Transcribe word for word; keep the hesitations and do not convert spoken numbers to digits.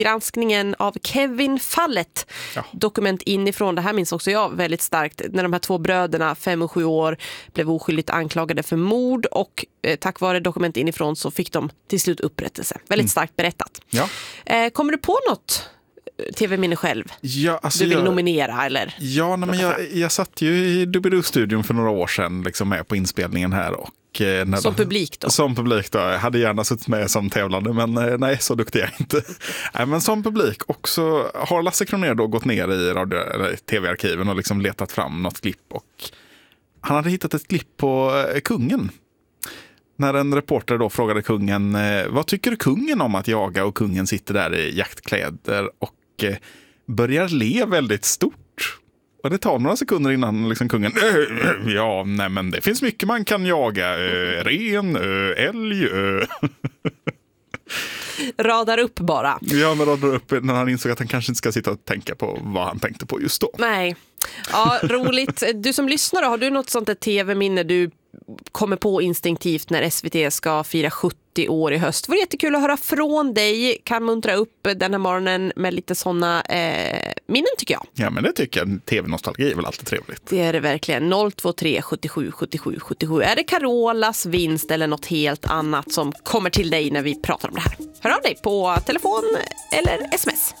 Granskningen av Kevin-fallet. Ja. Dokument inifrån, det här minns också jag väldigt starkt, när de här två bröderna, fem och sju år, blev oskyldigt anklagade för mord och eh, tack vare dokument inifrån så fick de till slut upprättelse. Väldigt mm. starkt berättat. Ja. Eh, kommer du på något tv-minne själv? Ja, alltså du vill jag, nominera eller? Ja, nej, men jag, jag satt ju i Dubidu-studion för några år sedan liksom med på inspelningen här och När som de, publik då? Som publik då. Jag hade gärna suttit med som tävlande, men nej, så duktig är jag inte. Nej, men som publik också har Lasse Kronér då gått ner i radio, eller tv-arkiven och liksom letat fram något klipp. Och han hade hittat ett klipp på kungen. När en reporter då frågade kungen, vad tycker kungen om att jaga? Och kungen sitter där i jaktkläder och börjar le väldigt stort. Och det tar några sekunder innan liksom kungen, äh, ja, nej men det finns mycket man kan jaga. Äh, ren, äh, älg. Äh. Radar upp bara. Ja, men radar upp när han insåg att han kanske inte ska sitta och tänka på vad han tänkte på just då. Nej. Ja, roligt. Du som lyssnar, har du något sånt där tv-minne du kommer på instinktivt när S V T ska fira sjuttio år i höst? Det var jättekul att höra från dig. Kan muntra upp den här morgonen med lite såna eh, minnen tycker jag. Ja, men det tycker jag. Tv-nostalgi är väl alltid trevligt. Det är det verkligen. noll två tre sjuttiosju sjuttiosju sjuttiosju. Är det Carolas vinst eller något helt annat som kommer till dig när vi pratar om det här? Hör av dig på telefon eller sms.